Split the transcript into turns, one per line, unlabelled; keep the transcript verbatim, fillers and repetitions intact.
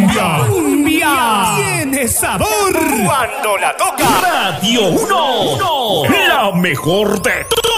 cumbia. Cumbia. Tiene sabor.
Cuando la toca
Radio uno. La mejor de todo.